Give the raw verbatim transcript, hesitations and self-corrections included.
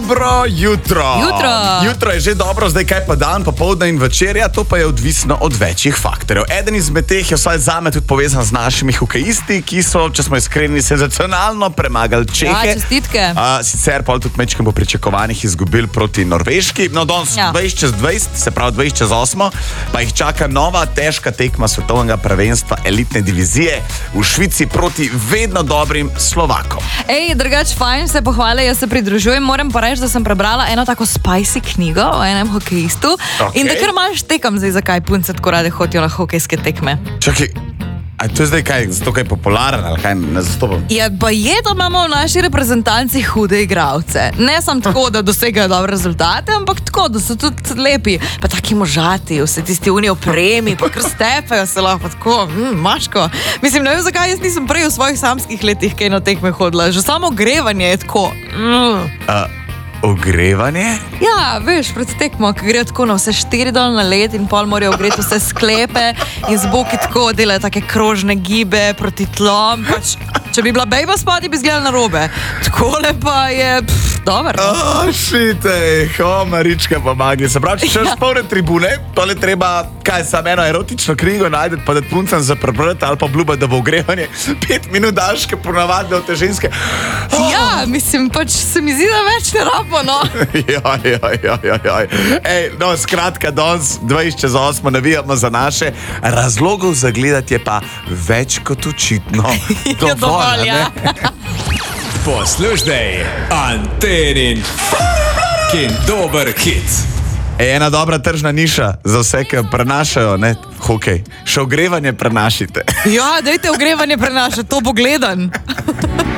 Dobro jutro. Jutro. Jutro je že dobro, zdaj kaj pa dan, popoldne in večer, ja, to pa je odvisno od večjih faktorjev. Eden izmed teh je vsaj zame tudi povezan z našimi hokejisti, ki so, če smo iskreni, senzacionalno premagali Čehe. Ja, čestitke. Uh, sicer pa tudi mečkem po pričakovanjih izgubili proti Norveški. No, danes Ja. dvajset čez dvajset, se pravi dvajset čez osem, pa jih čaka nova težka tekma svetovnega prvenstva elitne divizije v Švici proti vedno dobrim Slovakom. Ej, drugač fajn se pohvale, jaz se pridružujem. Moram pa reči, da sem prebrala eno tako spicy knjigo o enem hokejistu. Okej. In da kar malo štekam zdaj, zakaj punce tako rade hodijo na hokejske tekme. Čakaj, a to je zdaj kaj, zato kaj je popularen ali kaj ne zastopam? Ja, pa je, da imamo v naši reprezentanci hude igralce. Ne samo tako, da dosegajo dobre rezultate, ampak tako, da so tudi lepi. Pa taki možati, vse tisti uni opremi, pa kar stepajo se lahko tako, mm, maško. Mislim, ne vem, zakaj jaz nisem prej v svojih samskih letih kaj na tekme hodila. Že samo ogrevanje je tako. Mm. Uh, ogrevanje? Ja, veš, pred tekmo, ki gre tako na vse štiri dol na led in pol morajo ogreti vse sklepe in z boki tako delajo take krožne gibe proti tlom. Pač, če bi bila bejba spadi, bi izgledala narobe. Takole pa je, pff, dober. No? Oh, šite, ho, Marička pomagli. Se pravi, če šeš polne tribune, tole treba, kaj, samo eno erotično knjigo najdeti, pa da puncem za prebrati ali pa obljubati, da bo ogrevanje pet minut daljše, ponavadi od te ženske. Oh. Ja, mislim, pač se mi zdi, da več ne rabo, no. Joj, joj, joj, joj, joj. Ej, no, skratka, danes dvajset čez osem navijamo za naše. Razlogov za gledati je pa več kot očitno. Je dovolj, ja. Poslušaj, Antenin in dober hit. Ej, ena dobra tržna niša za vse, ki prenašajo, ne, hokej. Še ogrevanje prenašite. Ja, dajte ogrevanje prenašati, to bo gledan.